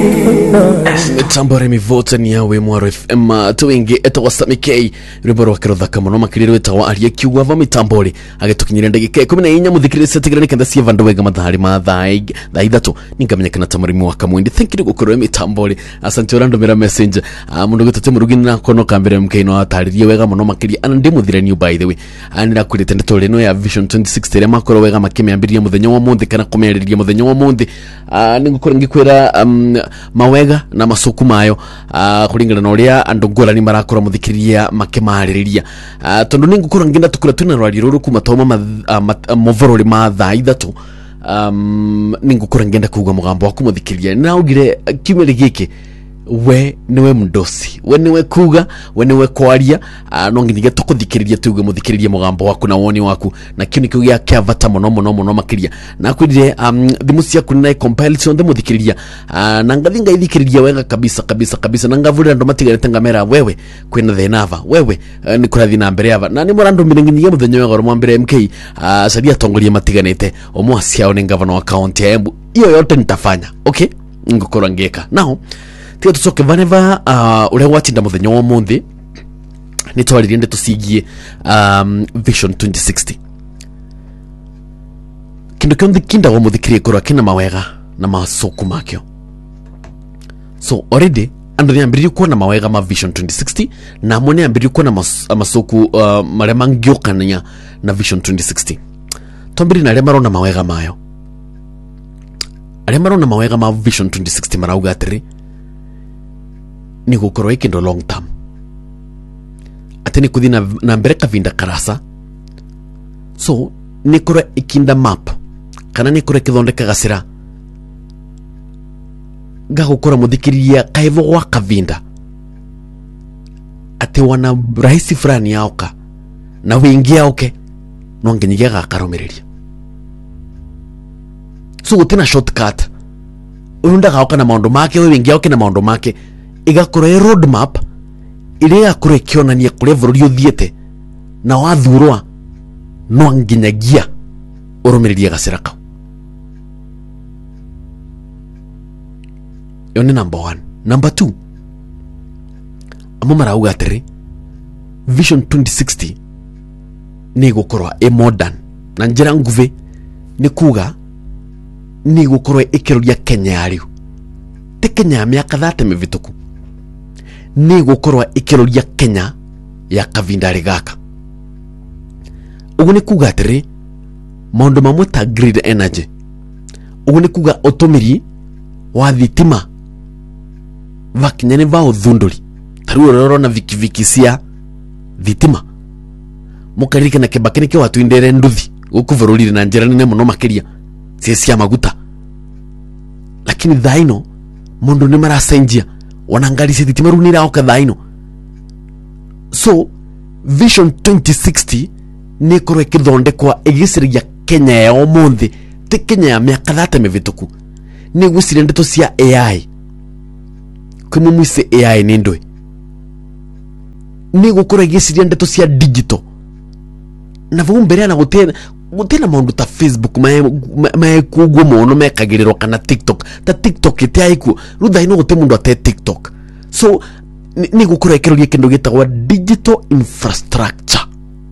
Tambore mivota ni yawe Mwaro FM tuwingi etawasamikei riboro wakirothaka muno makiriro etawa aria kiuwa va mitambore agetukinyira ndagika 14 muthikirire setigirani kenda sia vandu wega mathari ma thaithatu ningamenyekana ta murimu wa kamwindi. Thank you gukorwo mitambore. Asante orando mera messenger mundu gitute murugi na kono kambere mkeino ataririe wega muno makiri ana ndi muthirani by the way anira kurite ndetore no ya Vision 2060 ria makoro wega makimiambiria muthenya wa muthi kana kumereria muthenya wa muthi ningukora ngikwira mawega na masuku mayo kuringana na uria andu ngorani marakora muthikiriria makemaririria tondu ningukora ngenda tukura tuna rwari ruru kuma toma movorori ma thaithatu ningukora ngenda kuga mugambo waku muthikiriria na ugire kimere giki we niwe mdosi we niwe kuga we niwe kwaria no nginya tukuthikiriria tuge muthikiriria mugambo waku na woni waku na kiuni kiugia kia vata mono makiria na kwirire thimu ciaku na compilation the muthikiriria na ngathinga ithikiriria wega kabisa na ngavurira ndo matigarete ngamera wewe kwina thenava wewe ni kurathi na mbere ava na ni murando miringinyia muthenya wega ro mbere MK sadia tongoria matiganete omwaciao ni gavana wa county ya Embu iyo yote nitafanya okay ngukora ngeka now tia tusoke vaneva ule watinda muthenya wa muthi ni twaririe ndeto cigie Vision 2060 kindu kiondi kinda wa muthikirie korwa kina mawega na masoku makio. So already andu niambirie kuona mawega ma Vision 2060 na amwe niambirie kuona masoku maria mangiokania na Vision 2060. Tombiri na aria marona mawega mayo, aria marona mawega ma Vision 2060 marauga atiri ni gukorwo ikindo long term ateni kuthi na mbere kavinda karasa. So ni korwo ikinda map kana ni korwo kithondeka gacira gagukora muthikiriria kaivo gwa kavinda ati wana rahisi fulani yaoka na wingi yaoke no nginyiga gakaromereria. So utina shortcut urunda gaoka na maundu make wingi yaoke na maundu make igakora roadmap ile yakore kionania kule bururi uthiete na wathurwa no nginyagia uromereria gaciraka. Yone number 1. Number 2, amo marauga atiri Vision 2060 ni gukorwa modern na njira nguve ni kuga ni gukorwa ikiruria Kenya yariu te Kenya ya miaka 30 mivituku ni gukorwa ikiruria Kenya ya kavindari gaka. Ugu ni kuga atiri maundu mamwe ta grid energy, ugu ni kuga otomiri wa thitima vakinyane va uthunduri taru roro na viki cia thitima mukarike na Kibaki nike watu indere nduthi ukuvururire na njira nene muno makiria cia maguta, lakini thaino mundu ni maracenjia wanangali cia thitima runira oka thaino. So Vision 2060 ni korwe kithondekwa igiciria Kenya ya omonthi ti Kenya ya miaka 30 mivituku ni gusire ndeto cia AI kumumwise AI ni ndwe ni gukora igiciria ndeto cia digital na vumbere na gutena maundu ta Facebook mae kugwo mono mekagiriro kana TikTok itiaiku rutha ino gute mundu ate TikTok. So ni gukora ikiruria kindu gitagwa digital infrastructure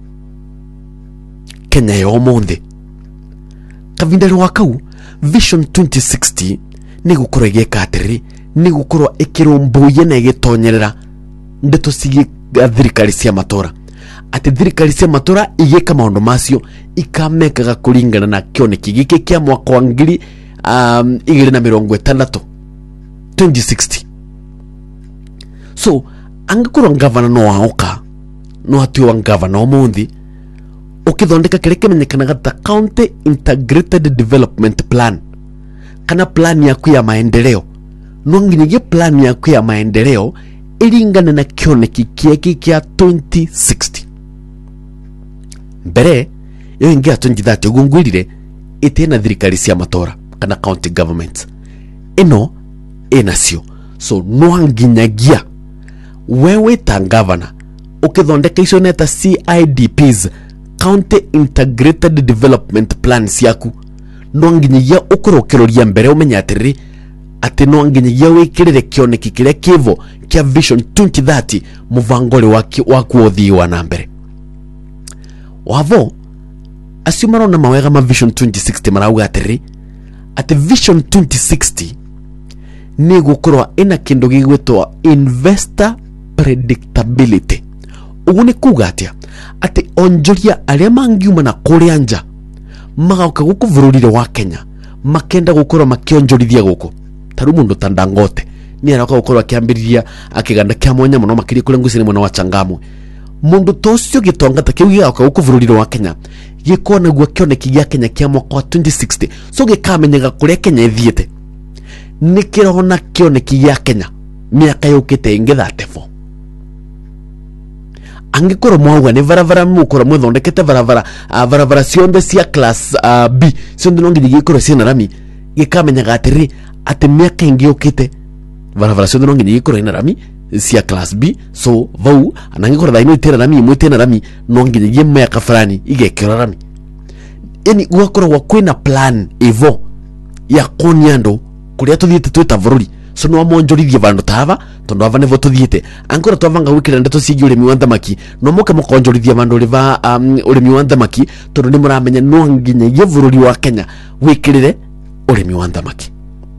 Kenya ya omonthi kavindari wakau Vision 2060 ni gukora igeka atiri ni gukora ikirumbuye na igitonyerera ndeto cigi thirikari cia matora ati thirikari cia matora igeka maundu macio ikamekaga kuringana na kioneki giki kia mwaka wa 2060 2060. So angakura ngavana no waoka no atu wa ngavana omonthi ukithondeka kile kimenyekanaga ta County Integrated Development Plan kana plan yaku ya maendeleo no nginyagia plan yaku ya maendeleo iringane na kioneki kieki kia 2060 mbere yo ingia 2030 ugungwirire itena thirikari cia matora kana county government ino enacio. So no nginyagia wewe ta governor ukithondeka icio neta CIDPs County Integrated Development Plans yaku no nginyagia ukorokeroria mbere umenya atiri ati no nginyagia wikirire kioneki kiria kivo kia Vision 2030 muvangole wa kuothi wa nambere. Wavo acio marona mawega ma Vision 2060 marauga atiri ati Vision 2060 ni gukorwa ina kindu gigwitwa investor predictability. Ugu ni kuga atia ati onjoria aria mangiuma na kuria nja magauka guku bururire wa Kenya makenda gukorwa makionjorithia guku. Taru mundu ta Dangote ni arauka gukorwa akiambiriria akiganda kia mwanya muno makiri kule ngusini mwana wa Changamwe. Mundu tocio gitongata kiu gigauka guku bururire wa Kenya gikona gwa kioneki gia Kenya kia mwaka wa 2060 so gikamenyaga kuria Kenya ithiete nikirona kioneki gia Kenya miaka yukite ingi 34. Angikoro mwauga ni varavara mukora mwethondekete varavara cionde cia class B cionde nongi gikoro ciana rami gikamenyaga atiri ati miaka ingi yukite varavara cionde nongi gikoro ina rami cia class B so vau anangikoro thaino itera rami imwitena rami nongi giye miaka fulani igekira rami. Yani gwakorwa kwina plan evo ya konyando kuria tuthiete twita bururi so no amonjorithie vandu tava tondu ava nevo tuthiete ankora twavanga wikira ndeto ciigi urimi wa thamaki no moke mukonjorithia vandu riva urimi wa thamaki tondu ni muramenya no nginya ye bururi wa Kenya wikirire urimi wa thamaki.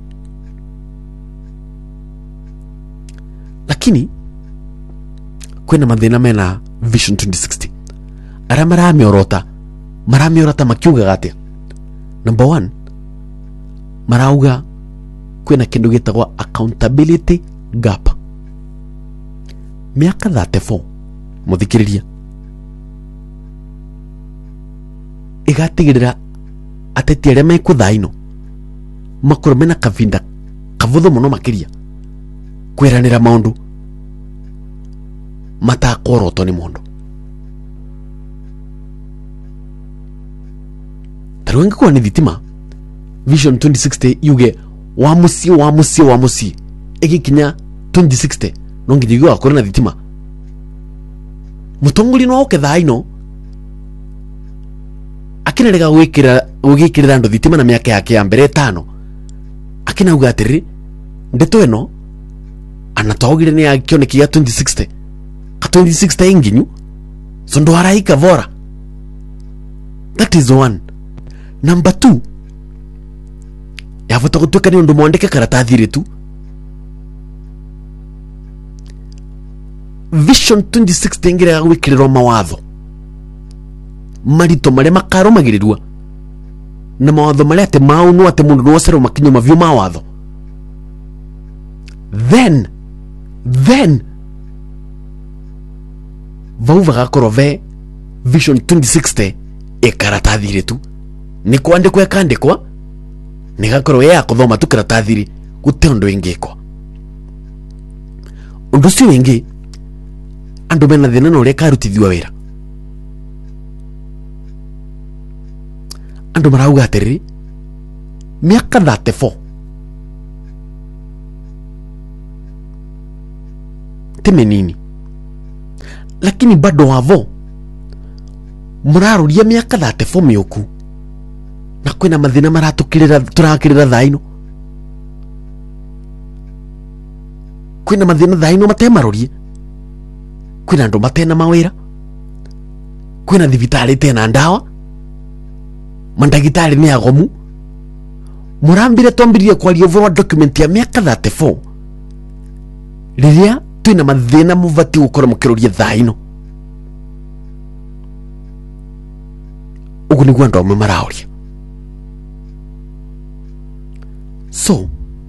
Lakini kwina mathina mena Vision 2060 ara maramiorota makiuga gate. Number 1 marauga kwina kindu gitagwa accountability gap. Miaka 34 muthikiriria igatigirira ateti aria mekuthaino makoro mena kavinda kavutho muno makiria kwiranira maundu matakoroto ni mundu. Taruenga kwa ni thitima Vision 2060 yuge wa musi egikinya 2060 nongi digo akora na thitima mutongoli no okethaino akinarega gwikirira ndo thitima na miaka yake ya mbere 5 akinauga atiri ndeto eno anatogire ni akioneki ya 2060 ka 2060 inginyu so ndo araika vora. That is one. Number 2 yavuta gutuka ni ndo mwandike karatathi ritu. Vision 2060 ngira gwikirira mawatho marito maria makaro magirirwa na mawatho maria ate maunu ate mundu no cero makinyo mavyo mawatho then vauva gakorove Vision 2060 karatathi ritu ni kwandikwa ekandikwa ni gakoro ya kuthoma tu karatathiri gute undu ingikwa. Undu cio wingi andu mena thina no ria karutithwa wira. Andu marauga atiri miaka 34 timenini lakini bado wavo muraruria miaka 34 miuku na kwina mathina maratukirira turakirira thaino kwina mathina thaino matemarorie kwina andu matena mawira kwina thibitari tena ndawa mandagitari ni agomu murambire tombirie kwaria over document ya miaka 34 riria twina mathina muvati gukora mukiruria thaino ugu niguo andu amwe marauria. So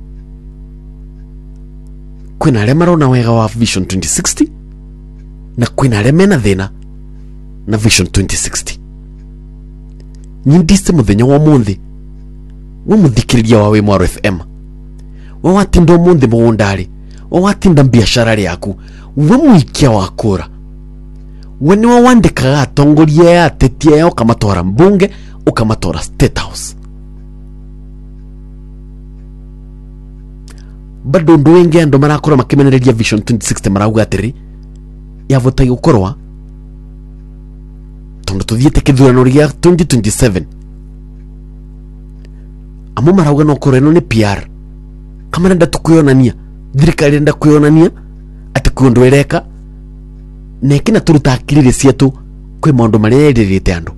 kwina aria marona wega wa Vision 2060 na kwina aria mena thina na Vision 2060. Nyindiste muthenya wa munthi we muthikiriria wa Wimwaro FM we watinda munthi mugundari we watinda biashara yaku we muikia wa kura we ni wandikaga atongoria ya tetia yao kamatora mbunge ukamatora State House. Bado ndo wengi ando marakora makimenereria Vision 2060 marauga atiri yavota gukorwa tondu tuthiete kithurano ria 2027 amu marauga no koreno ni PR kama nenda tukuyonania thirikari nenda kuyonania ati kundu ereka nekina turuta akirire cietu kwi maundu maria yeririte andu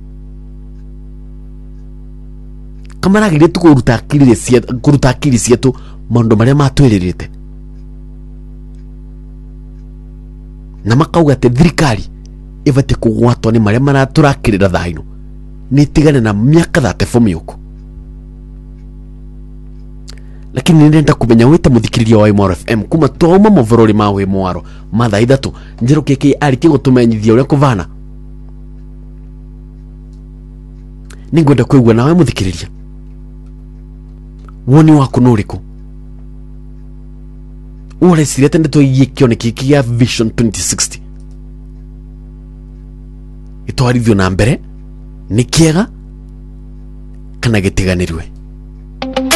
kama nagire tukuruta akirire cietu kuruta akiri cietu maundu maria matwiririte na makauga ati thirikari ibate kugwatwo ni maria maraturakirira thaino nitigane na miaka 34 miuku lakini nenda kumenya wita muthikiriria wa Imwaro FM kuma toma movorori ma we mwaro matha ithatu njero keke ari kigutumenyithia uria kuvana ningwenda kuigua nawe muthikiriria woni waku nuriku ule sirete ndeto yikione kiki ya Vision 2060 itwarithio na mbere ni kiega kana gitiganirwe